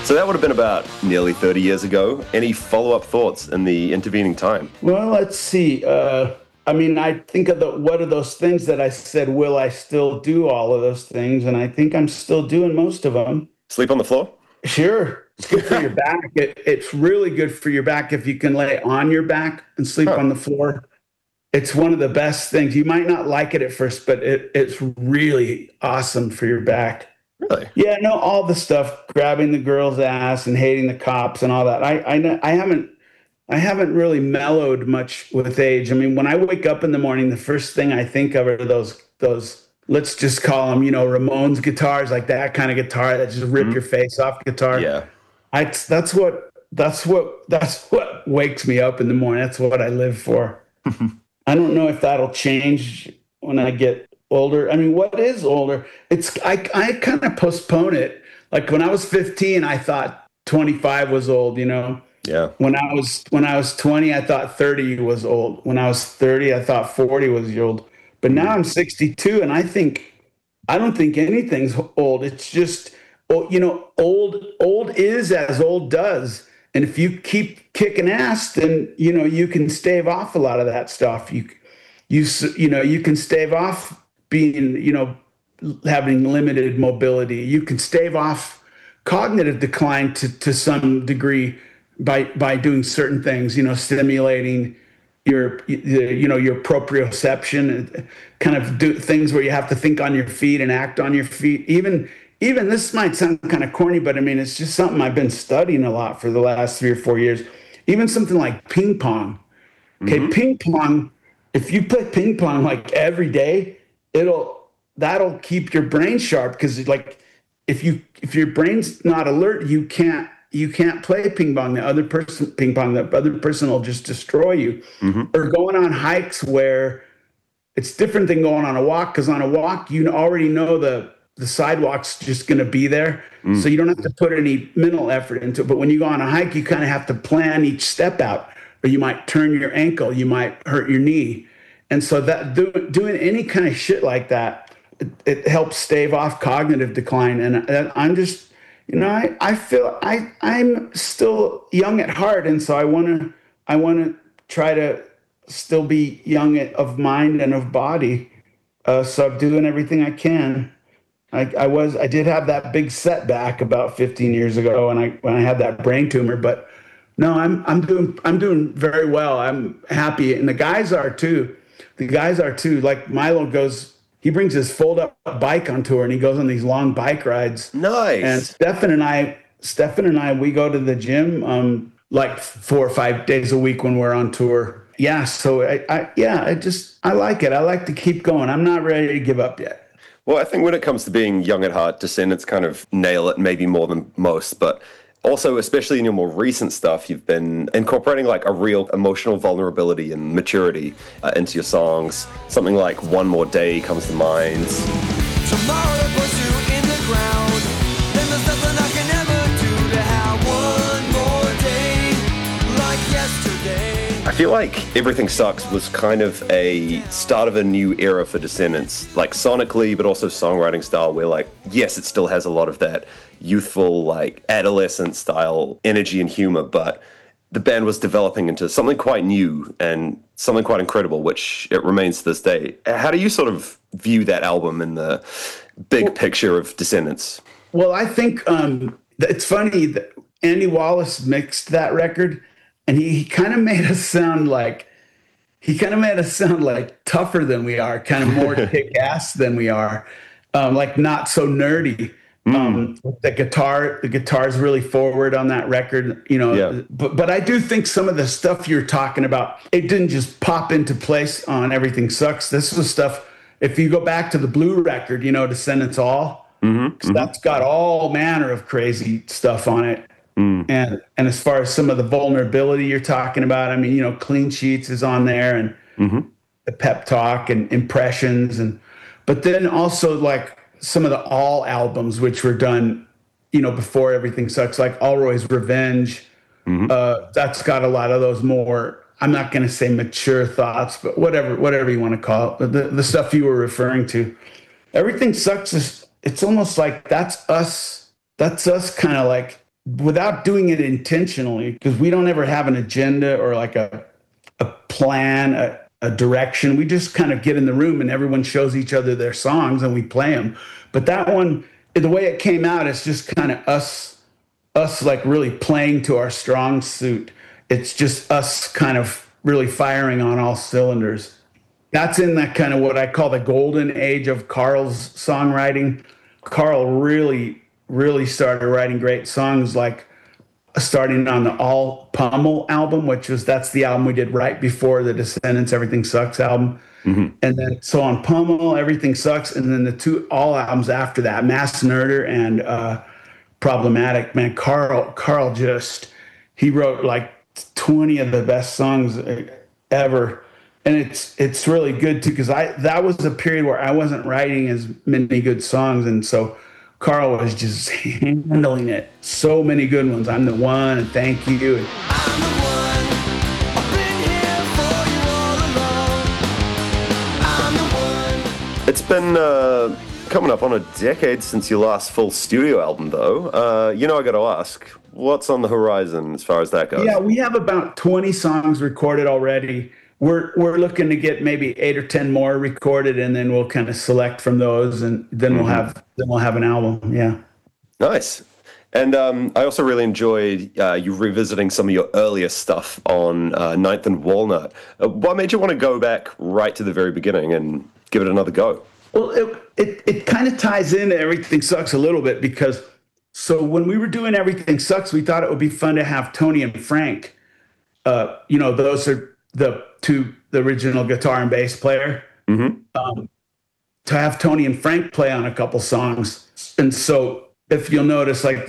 So that would have been about nearly 30 years ago. Any follow-up thoughts in the intervening time? Well, let's see. I think of what are those things that I said, will I still do all of those things? And I think I'm still doing most of them. Sleep on the floor? Sure. It's good for your back. It's really good for your back if you can lay on your back and sleep Huh. on the floor. It's one of the best things. You might not like it at first, but it's really awesome for your back. Really? Yeah, no, all the stuff, grabbing the girl's ass and hating the cops and all that. I haven't really mellowed much with age. I mean, when I wake up in the morning, the first thing I think of are those let's just call them, Ramones guitars, like that kind of guitar that just rip your face off guitar. Yeah. That's what wakes me up in the morning. That's what I live for. I don't know if that'll change when I get older. I mean, what is older? I kind of postpone it. Like when I was 15, I thought 25 was old, Yeah. When I was 20, I thought 30 was old. When I was 30, I thought 40 was old. But now I'm 62 and I don't think anything's old. It's just old is as old does. And if you keep kicking ass, then you can stave off a lot of that stuff. You can stave off being, having limited mobility. You can stave off cognitive decline to some degree by doing certain things, stimulating your proprioception, kind of do things where you have to think on your feet and act on your feet. Even this might sound kind of corny, but I mean, it's just something I've been studying a lot for the last 3 or 4 years. Even something like ping pong. Okay, ping pong, if you play ping pong like every day, that'll keep your brain sharp, because like if your brain's not alert, you can't play ping pong. The other person will just destroy you. Or going on hikes where it's different than going on a walk, because on a walk you already know the sidewalk's just going to be there, so you don't have to put any mental effort into it. But when you go on a hike, you kind of have to plan each step out, or you might turn your ankle, you might hurt your knee. And so that doing any kind of shit like that, it helps stave off cognitive decline. And I'm just, I feel I'm still young at heart, and so I want to try to still be young of mind and of body. So I'm doing everything I can. I did have that big setback about 15 years ago, when I had that brain tumor. But no, I'm doing very well. I'm happy, and the guys are too. Like Milo he brings his fold-up bike on tour, and he goes on these long bike rides. Nice. And Stefan and I, we go to the gym like 4 or 5 days a week when we're on tour. Yeah, so I like it. I like to keep going. I'm not ready to give up yet. Well, I think when it comes to being young at heart, Descendants kind of nail it maybe more than most, but also, especially in your more recent stuff, you've been incorporating like a real emotional vulnerability and maturity into your songs. Something like One More Day comes to mind. Tomorrow puts you in the ground. Then there's nothing I can ever do to have one more day like yesterday. I feel like Everything Sucks was kind of a start of a new era for Descendants, like sonically, but also songwriting style, where like, yes, it still has a lot of that youthful, like adolescent style energy and humor, but the band was developing into something quite new and something quite incredible, which it remains to this day. How do you sort of view that album in the big picture of Descendants? Well, I think it's funny that Andy Wallace mixed that record, and he kind of made us sound like tougher than we are, kind of more kick ass than we are, like not so nerdy. The guitar's really forward on that record, Yeah. But I do think some of the stuff you're talking about, it didn't just pop into place on Everything Sucks. This was stuff, if you go back to the Blue record, Descendants All, that's got all manner of crazy stuff on it. And as far as some of the vulnerability you're talking about, I mean, Clean Sheets is on there, and the Pep Talk and Impressions, but then also like some of the All albums, which were done, before Everything Sucks, like Alroy's Revenge. That's got a lot of those more, I'm not going to say mature thoughts, but whatever you want to call it, the stuff you were referring to. Everything Sucks it's almost like that's us kind of like without doing it intentionally, because we don't ever have an agenda or like a plan, a direction. We just kind of get in the room and everyone shows each other their songs and we play them. But that one, the way it came out, is just kind of us like really playing to our strong suit. It's just us kind of really firing on all cylinders. That's in that kind of what I call the golden age of Carl's songwriting. Carl really started writing great songs, like starting on the All Pummel album, that's the album we did right before the Descendants Everything Sucks album. And then so on Pummel, Everything Sucks, and then the two all albums after that, Mass Murder and Problematic. Man, Carl just, he wrote like 20 of the best songs ever. And it's really good too, because that was a period where I wasn't writing as many good songs, and so Carl was just handling it. So many good ones. I'm the One, and Thank You. I'm the one. I've been here for you all along. I'm the one. It's been coming up on a decade since your last full studio album, though. I got to ask, what's on the horizon as far as that goes? Yeah, we have about 20 songs recorded already. We're looking to get maybe 8 or 10 more recorded, and then we'll kind of select from those, and then we'll have an album. Yeah. Nice. And I also really enjoyed you revisiting some of your earlier stuff on Ninth and Walnut. What made you want to go back right to the very beginning and give it another go? Well, it kind of ties into Everything Sucks a little bit, because so when we were doing Everything Sucks, we thought it would be fun to have Tony and Frank. Those are the original guitar and bass player. To have Tony and Frank play on a couple songs. And so if you'll notice, like